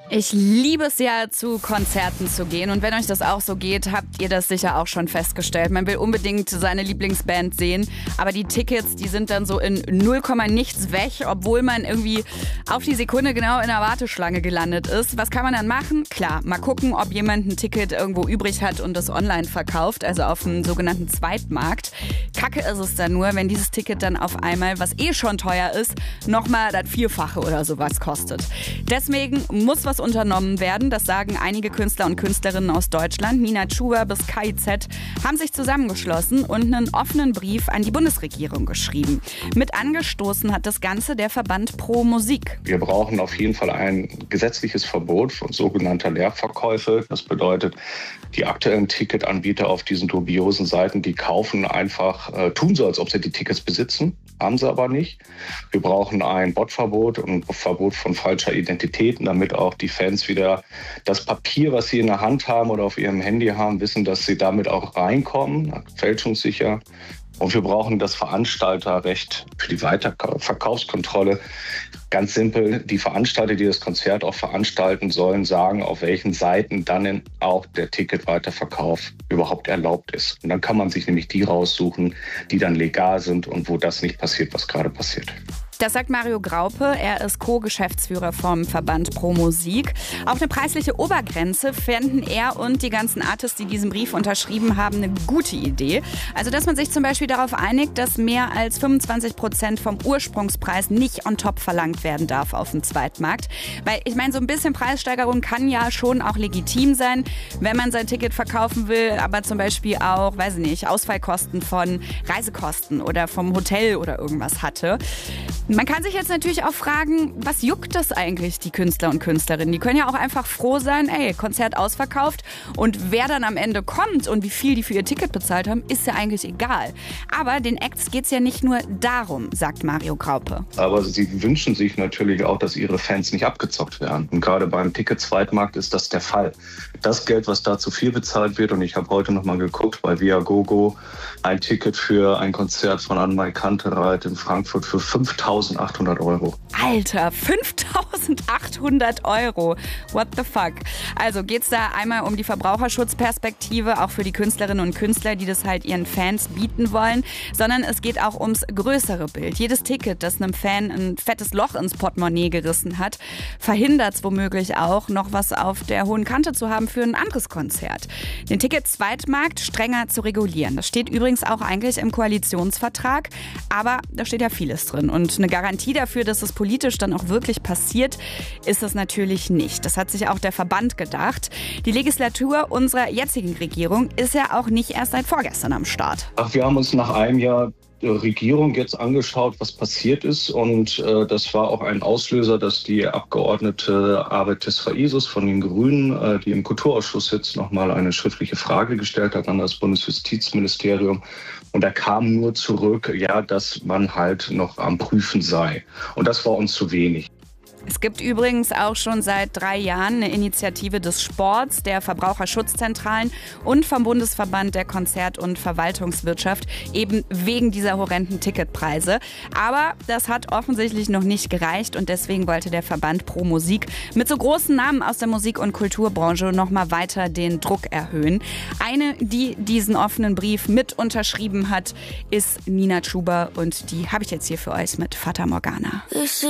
Ich liebe es ja, zu Konzerten zu gehen. Und wenn euch das auch so geht, habt ihr das sicher auch schon festgestellt. Man will unbedingt seine Lieblingsband sehen, aber die Tickets, die sind dann so in 0, nichts weg, obwohl man irgendwie auf die Sekunde genau in der Warteschlange gelandet ist. Was kann man dann machen? Klar, mal gucken, ob jemand ein Ticket irgendwo übrig hat und das online verkauft, also auf einem sogenannten Zweitmarkt. Kacke ist es dann nur, wenn dieses Ticket dann auf einmal, was eh schon teuer ist, nochmal das Vierfache oder sowas kostet. Deswegen muss was unternommen werden, das sagen einige Künstler und Künstlerinnen aus Deutschland. Nina Chuba bis KIZ haben sich zusammengeschlossen und einen offenen Brief an die Bundesregierung geschrieben. Mit angestoßen hat das Ganze der Verband Pro Musik. Wir brauchen auf jeden Fall ein gesetzliches Verbot von sogenannter Leerverkäufe. Das bedeutet, die aktuellen Ticketanbieter auf diesen dubiosen Seiten, die kaufen einfach, tun so, als ob sie die Tickets besitzen, haben sie aber nicht. Wir brauchen ein Botverbot und ein Verbot von falscher Identitäten, damit auch die Fans wieder das Papier, was sie in der Hand haben oder auf ihrem Handy haben, wissen, dass sie damit auch reinkommen, fälschungssicher. Und wir brauchen das Veranstalterrecht für die Weiterverkaufskontrolle. Ganz simpel, die Veranstalter, die das Konzert auch veranstalten sollen, sagen, auf welchen Seiten dann auch der Ticketweiterverkauf überhaupt erlaubt ist. Und dann kann man sich nämlich die raussuchen, die dann legal sind und wo das nicht passiert, was gerade passiert. Das sagt Mario Graupe, er ist Co-Geschäftsführer vom Verband Pro Musik. Auch eine preisliche Obergrenze fänden er und die ganzen Artists, die diesen Brief unterschrieben haben, eine gute Idee. Also, dass man sich zum Beispiel darauf einigt, dass mehr als 25% vom Ursprungspreis nicht on top verlangt werden darf auf dem Zweitmarkt. Weil, ich meine, so ein bisschen Preissteigerung kann ja schon auch legitim sein, wenn man sein Ticket verkaufen will, aber zum Beispiel auch, weiß ich nicht, Ausfallkosten von Reisekosten oder vom Hotel oder irgendwas hatte. Man kann sich jetzt natürlich auch fragen, was juckt das eigentlich, die Künstler und Künstlerinnen? Die können ja auch einfach froh sein, Konzert ausverkauft. Und wer dann am Ende kommt und wie viel die für ihr Ticket bezahlt haben, ist ja eigentlich egal. Aber den Acts geht es ja nicht nur darum, sagt Mario Graupe. Aber sie wünschen sich natürlich auch, dass ihre Fans nicht abgezockt werden. Und gerade beim Ticket-Zweitmarkt ist das der Fall. Das Geld, was da zu viel bezahlt wird, und ich habe heute noch mal geguckt, bei Viagogo ein Ticket für ein Konzert von Anne-Mai Kantereit in Frankfurt für 5.800 Euro. Alter, 5.800 Euro. What the fuck? Also geht's da einmal um die Verbraucherschutzperspektive, auch für die Künstlerinnen und Künstler, die das halt ihren Fans bieten wollen, sondern es geht auch ums größere Bild. Jedes Ticket, das einem Fan ein fettes Loch ins Portemonnaie gerissen hat, verhindert es womöglich auch, noch was auf der hohen Kante zu haben für ein anderes Konzert. Den Ticket-Zweitmarkt strenger zu regulieren. Das steht übrigens auch eigentlich im Koalitionsvertrag, aber da steht ja vieles drin. Und eine Garantie dafür, dass es politisch dann auch wirklich passiert, ist es natürlich nicht. Das hat sich auch der Verband gedacht. Die Legislatur unserer jetzigen Regierung ist ja auch nicht erst seit vorgestern am Start. Wir haben uns nach einem Jahr Regierung jetzt angeschaut, was passiert ist, und das war auch ein Auslöser, dass die Abgeordnete Abed Tesfaisus von den Grünen, die im Kulturausschuss sitzt, nochmal eine schriftliche Frage gestellt hat an das Bundesjustizministerium, und da kam nur zurück, ja, dass man halt noch am Prüfen sei, und das war uns zu wenig. Es gibt übrigens auch schon seit 3 Jahren eine Initiative des Sports, der Verbraucherschutzzentralen und vom Bundesverband der Konzert- und Verwaltungswirtschaft, eben wegen dieser horrenden Ticketpreise. Aber das hat offensichtlich noch nicht gereicht und deswegen wollte der Verband Pro Musik mit so großen Namen aus der Musik- und Kulturbranche noch mal weiter den Druck erhöhen. Eine, die diesen offenen Brief mit unterschrieben hat, ist Nina Chuba, und die habe ich jetzt hier für euch mit Fata Morgana.